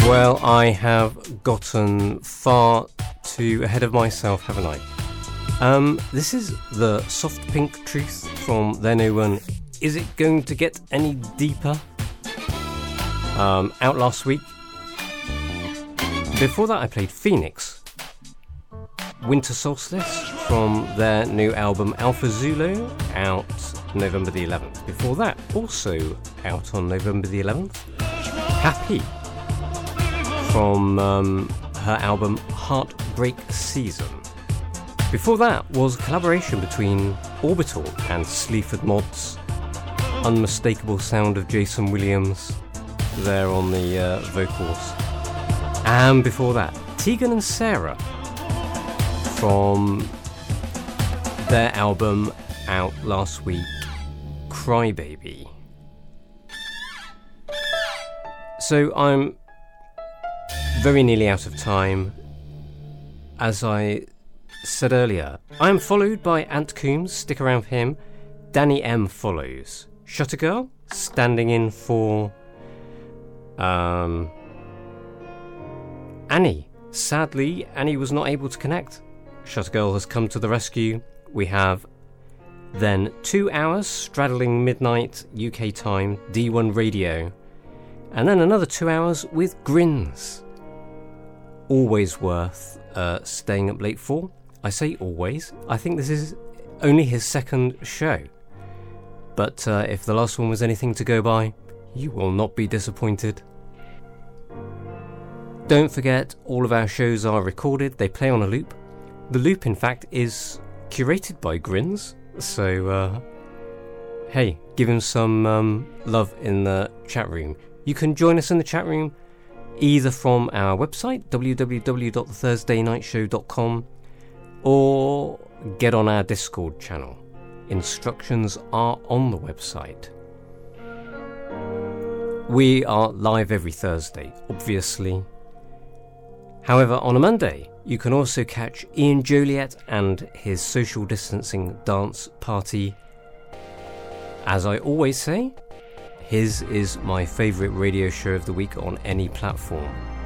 Well, I have gotten far too ahead of myself, haven't I? This is the Soft Pink Truth from their new one, Is It Going to Get Any Deeper? Out last week. Before that I played Phoenix, Winter Solstice from their new album Alpha Zulu, out November the 11th. Before that, also out on November the 11th, Happy from her album Heartbreak Season. Before that was a collaboration between Orbital and Sleaford Mods, unmistakable sound of Jason Williams there on the vocals. And before that, Tegan and Sarah from their album out last week, Crybaby. So I'm very nearly out of time. As I said earlier, I am followed by Ant Coombs, stick around for him. Danny M follows. Shutter Girl, standing in for Annie. Sadly, Annie was not able to connect. Shutter Girl has come to the rescue. We have then 2 hours straddling midnight UK time, D1 Radio, and then another 2 hours with Grins. Always worth staying up late for. I say always. I think this is only his second show. But if the last one was anything to go by, you will not be disappointed. Don't forget, all of our shows are recorded. They play on a loop. The loop, in fact, is curated by Grins. So, hey, give him some love in the chat room. You can join us in the chat room either from our website, www.thethursaynightshow.com, or get on our Discord channel. Instructions are on the website. We are live every Thursday, obviously. However, on a Monday, you can also catch Ian Joliet and his social distancing dance party. As I always say, his is my favourite radio show of the week on any platform.